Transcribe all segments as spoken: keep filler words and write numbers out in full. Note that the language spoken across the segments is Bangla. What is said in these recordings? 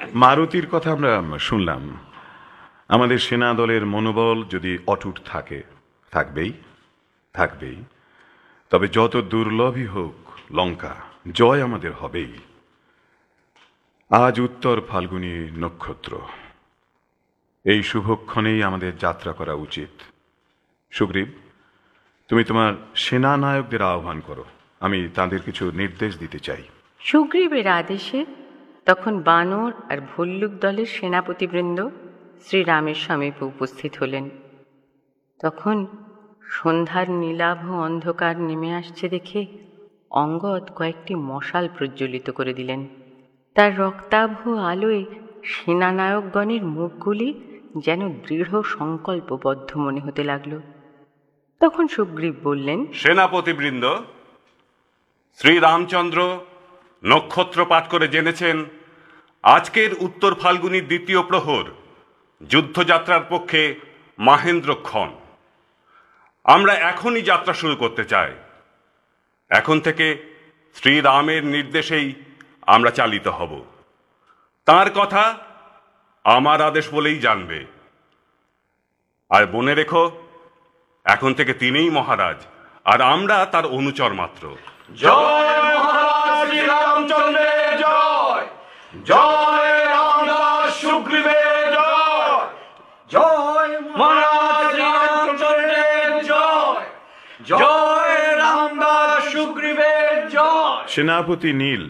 মারুতির কথা আমরা শুনলাম। আমাদের সেনা দলের মনোবল যদি অটুট থাকে, থাকবেই থাকবেই তবে যত দুর্লভই হোক লঙ্কা, জয় আমাদের হবেই। আজ উত্তর ফাল্গুনী নক্ষত্র, এই শুভক্ষণেই আমাদের যাত্রা করা উচিত। সুগ্রীব, তুমি তোমার সেনা নায়কদের আহ্বান করো, আমি তাদের কিছু নির্দেশ দিতে চাই। সুগ্রীবের আদেশে তখন বানর আর ভল্লুক দলের সেনাপতিবৃন্দ শ্রীরামের সমীপে উপস্থিত হলেন। তখন সন্ধ্যার নীলাভ অন্ধকার নেমে আসছে দেখে অঙ্গদ কয়েকটি মশাল প্রজ্বলিত করে দিলেন। তার রক্তাভ আলোয় সেনানায়কগণের মুখগুলি যেন দৃঢ় সংকল্পবদ্ধ মনে হতে লাগল। তখন সুগ্রীব বললেন, সেনাপতিবৃন্দ, শ্রীরামচন্দ্র নক্ষত্র পাঠ করে জেনেছেন আজকের উত্তর ফাল্গুনীর দ্বিতীয় প্রহর যুদ্ধযাত্রার পক্ষে মাহেন্দ্রক্ষণ। আমরা এখনই যাত্রা শুরু করতে চাই। এখন থেকে শ্রীরামের নির্দেশেই আমরা চালিত হব। তার কথা আমার আদেশ বলেই জানবে। আর মনে রেখো, এখন থেকে তিনিই মহারাজ, আর আমরা তার অনুচর মাত্র। জয় মহারাজ শ্রীরামচন্দ্রের জয়, জয় রামদাস সুগ্রীবের জয়, জয় মহারাজ রামচন্দ্রের জয়, জয় রামদাস সুগ্রীবের জয়। সেনাপতি নীল,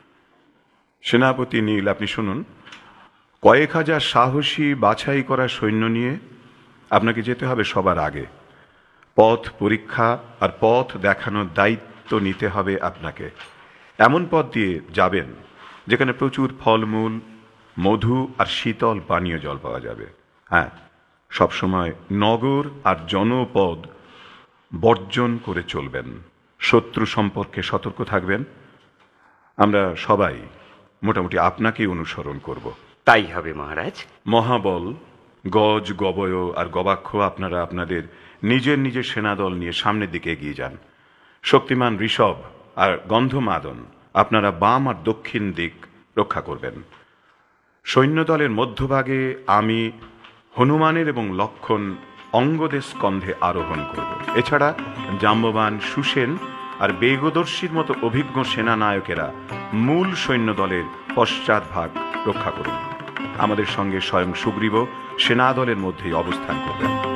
সেনাপতি নীল, আপনি শুনুন। কয়েক হাজার সাহসী বাছাই করা সৈন্য নিয়ে আপনাকে যেতে হবে সবার আগে। পথ পরীক্ষা আর পথ দেখানোর দায়িত্ব নিতে হবে আপনাকে। এমন পথ দিয়ে যাবেন যেখানে প্রচুর ফলমূল, মধু আর শীতল পানীয় জল পাওয়া যাবে। হ্যাঁ, সবসময় নগর আর জনপদ বর্জন করে চলবেন। শত্রু সম্পর্কে সতর্ক থাকবেন। আমরা সবাই মোটামুটি আপনাকেই অনুসরণ করব। তাই হবে মহারাজ। মহাবল, গজ, গবয় আর গবাক্ষ আপনারা আপনাদের নিজের নিজের সেনাদল নিয়ে সামনের দিকে এগিয়ে যান। শক্তিমান ঋষভ আর গন্ধমাদন আপনারা বাম আর দক্ষিণ দিক রক্ষা করবেন। সৈন্যদলের মধ্যভাগে আমি হনুমানের এবং লক্ষণ অঙ্গদের স্কন্ধে আরোহণ করব। এছাড়া জাম্ববান, সুসেন আর বেগদর্শীর মতো অভিজ্ঞ সেনানায়কেরা মূল সৈন্যদলের পশ্চাৎভাগ রক্ষা করুন। আমাদের সঙ্গে স্বয়ং সুগ্রীব সেনাদলের মধ্যেই অবস্থান করবেন।